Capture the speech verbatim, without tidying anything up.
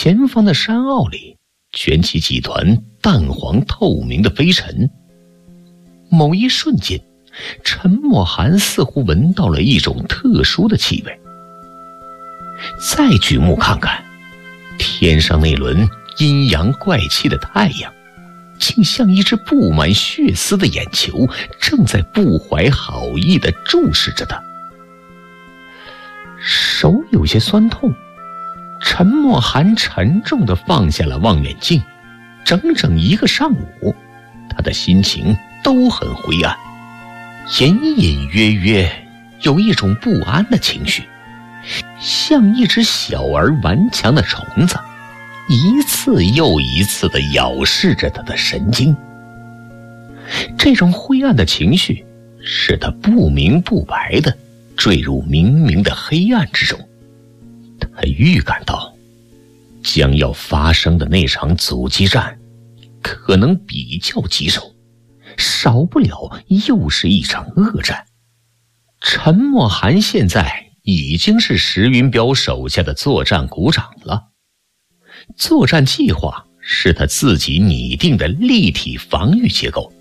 前方的山坳里卷起几团淡黄透明的飞尘。某一瞬间，陈默涵似乎闻到了一种特殊的气味。再举目看看，天上那轮阴阳怪气的太阳，竟像一只布满血丝的眼球，正在不怀好意地注视着他。手有些酸痛，陈默涵沉重地放下了望远镜。整整一个上午，他的心情都很灰暗，隐隐约约有一种不安的情绪，像一只小而顽强的虫子，一次又一次地咬噬着他的神经。这种灰暗的情绪使他不明不白地坠入冥冥的黑暗之中。他预感到将要发生的那场阻击战可能比较棘手，少不了又是一场恶战。陈默涵现在已经是石云彪手下的作战股长了，作战计划是他自己拟定的立体防御结构，